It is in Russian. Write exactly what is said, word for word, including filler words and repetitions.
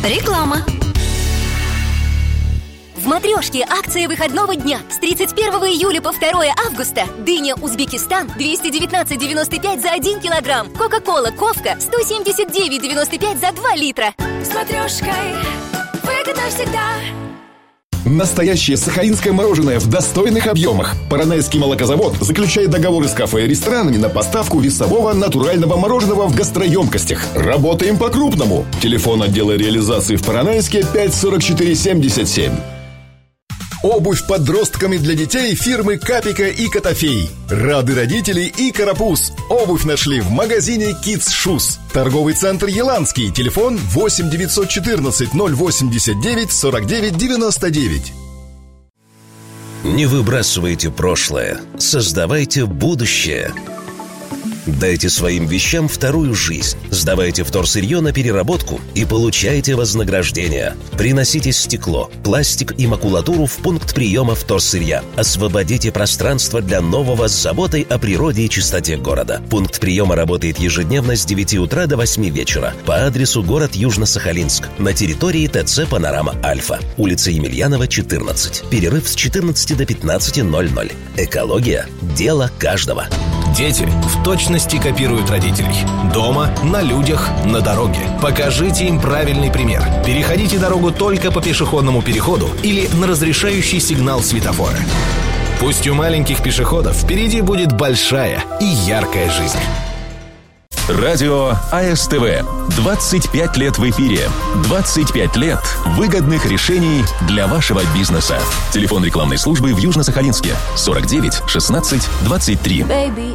Реклама. В «Матрешке» акция выходного дня. С тридцать первого июля по второе августа дыня Узбекистан двести девятнадцать девяносто пять за один килограмм. Кока-кола Ковка сто семьдесят девять девяносто пять за два литра. С «Матрешкой» выгодно всегда. Настоящее сахалинское мороженое в достойных объемах. Поронайский молокозавод заключает договоры с кафе и ресторанами на поставку весового натурального мороженого в гастроемкостях. Работаем по-крупному. Телефон отдела реализации в Поронайске пять сорок четыре семьдесят семь. Обувь подростками для детей фирмы Капика и Котофей. Рады родители и Карапуз. Обувь нашли в магазине Kids Shoes. Торговый центр Еланский. Телефон восемь девятьсот четырнадцать ноль восемьдесят девять сорок девять девяносто девять. Не выбрасывайте прошлое, создавайте будущее. Дайте своим вещам вторую жизнь. Сдавайте вторсырье на переработку и получайте вознаграждение. Приносите стекло, пластик и макулатуру в пункт приема вторсырья. Освободите пространство для нового с заботой о природе и чистоте города. Пункт приема работает ежедневно с девяти утра до восьми вечера по адресу город Южно-Сахалинск на территории ТЦ «Панорама Альфа», улица Емельянова, четырнадцать. Перерыв с четырнадцати до пятнадцати ноль-ноль. Экология – дело каждого. Дети в точности копируют родителей. Дома, на людях, на дороге. Покажите им правильный пример. Переходите дорогу только по пешеходному переходу или на разрешающий сигнал светофора. Пусть у маленьких пешеходов впереди будет большая и яркая жизнь. Радио АСТВ. двадцать пять лет в эфире. двадцать пять лет выгодных решений для вашего бизнеса. Телефон рекламной службы в Южно-Сахалинске сорок девять шестнадцать двадцать три.